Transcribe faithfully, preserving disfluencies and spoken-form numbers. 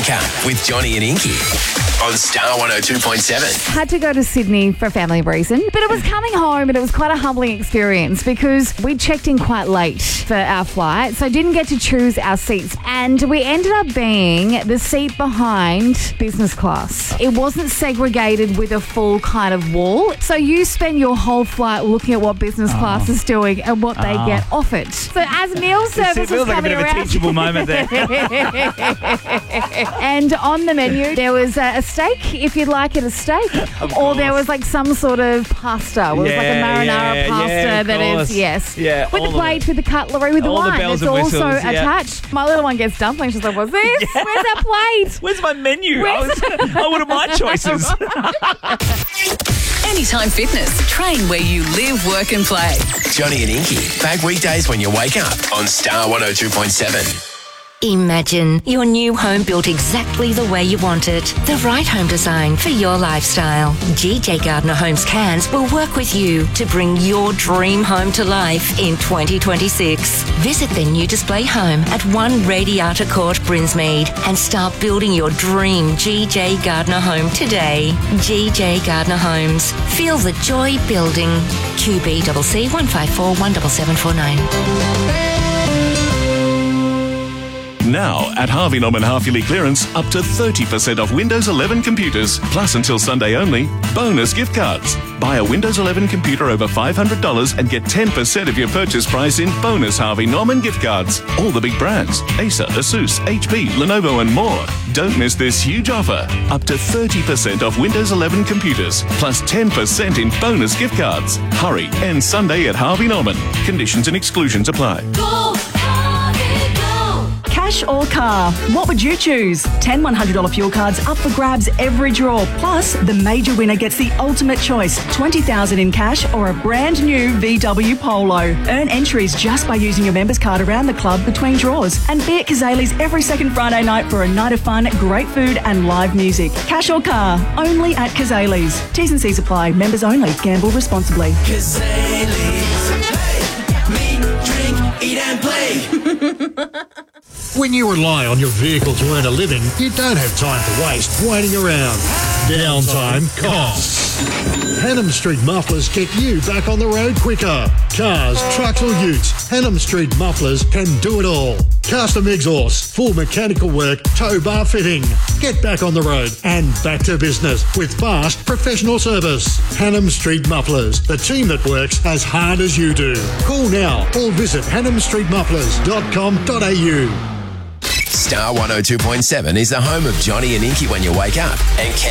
wake up with Johnny and Inky on Star one oh two point seven. Had to go to Sydney for a family reason, but it was coming home and it was quite a humbling experience because we checked in quite late for our flight, so didn't get to choose our seats. And we ended up being the seat behind business class. It wasn't segregated with a full kind of wall, so you spend your whole flight looking at what business class is doing and what they Oh. get offered. So as meal service It was feels like a coming bit of a around, teachable moment there. and on the menu there was a, a steak, if you'd like it, a steak, Of or there course. was like some sort of pasta. It was like a Yeah, marinara yeah, pasta yeah, of that course. is yes, Yeah, with all the of plate, it. with the cutlery, with the All the wine. bells It's and also whistles, yeah. attached. My little one gets dumplings. She's like, "What's this? Yeah. Where's our plate?" Where's my menu? I, Where's- was, I wanted my choices. Anytime Fitness. Train where you live, work and play. Johnny and Inky, back weekdays when you wake up on Star one oh two point seven. Imagine your new home built exactly the way you want it. The right home design for your lifestyle. G J Gardner Homes Cairns will work with you to bring your dream home to life in twenty twenty-six. Visit their new display home at one Radiata Court, Brinsmead, and start building your dream G J Gardner home today. G J Gardner Homes. Feel the joy building. Q B C C one five four one seven seven four nine. Now, at Harvey Norman half-yearly clearance, up to thirty percent off Windows eleven computers, plus until Sunday only, bonus gift cards. Buy a Windows eleven computer over five hundred dollars and get ten percent of your purchase price in bonus Harvey Norman gift cards. All the big brands, Acer, Asus, H P, Lenovo and more. Don't miss this huge offer. Up to thirty percent off Windows eleven computers, plus ten percent in bonus gift cards. Hurry, end Sunday at Harvey Norman. Conditions and exclusions apply. Cash or car? What would you choose? ten one hundred dollars fuel cards up for grabs every draw. Plus, the major winner gets the ultimate choice, twenty thousand dollars in cash or a brand new V W Polo. Earn entries just by using your members card around the club between draws. And be at Kazali's every second Friday night for a night of fun, great food and live music. Cash or car? Only at Kazali's. T's and C's apply. Members only. Gamble responsibly. When you rely on your vehicle to earn a living, you don't have time to waste waiting around. Downtime costs. Hannam Street Mufflers get you back on the road quicker. Cars, trucks or utes, Hannam Street Mufflers can do it all. Custom exhaust, full mechanical work, tow bar fitting. Get back on the road and back to business with fast professional service. Hannam Street Mufflers, the team that works as hard as you do. Call now or visit hannam street mufflers dot com dot a u. Star one oh two point seven is the home of Johnny and Inky when you wake up and